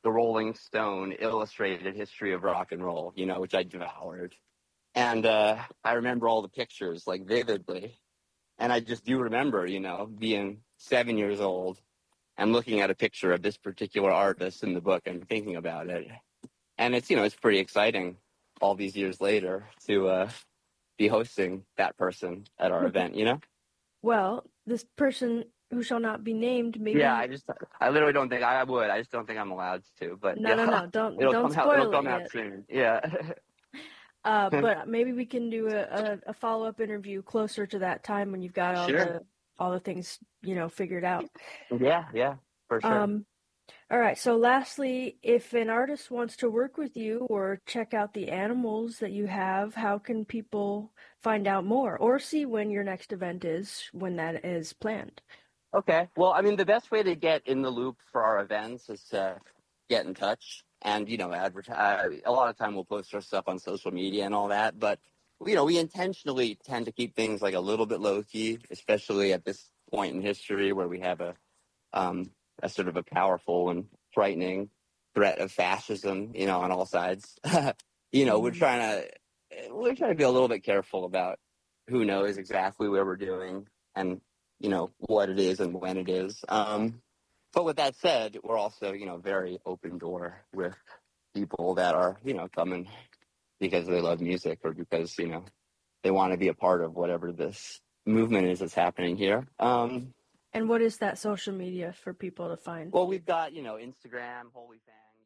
the Rolling Stone Illustrated History of Rock and Roll, which I devoured. And I remember all the pictures, like, vividly. And I just do remember, being 7 years old and looking at a picture of this particular artist in the book and thinking about it. And it's, it's pretty exciting all these years later to be hosting that person at our event, Well, this person who shall not be named, maybe... Yeah, I literally don't think I would. I just don't think I'm allowed to. But No, don't spoil it'll come yet. out soon. Yeah. But maybe we can do a follow-up interview closer to that time when you've got all the things, figured out. Yeah, for sure. All right, so lastly, if an artist wants to work with you or check out the animals that you have, how can people find out more or see when your next event is, when that is planned? Okay, well, I mean, the best way to get in the loop for our events is to get in touch and, advertise. A lot of time we'll post our stuff on social media and all that, but, we intentionally tend to keep things like a little bit low-key, especially at this point in history where we have a sort of a powerful and frightening threat of fascism, on all sides. We're trying to be a little bit careful about who knows exactly where we're doing and, what it is and when it is. But with that said, we're also, very open door with people that are, coming because they love music or because, they want to be a part of whatever this movement is that's happening here. And what is that social media for people to find? Well, we've got, Instagram, Holy Fang.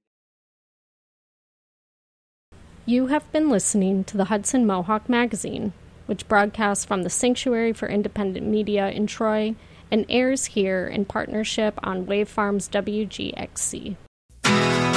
You have been listening to the Hudson Mohawk Magazine, which broadcasts from the Sanctuary for Independent Media in Troy and airs here in partnership on Wavefarms WGXC.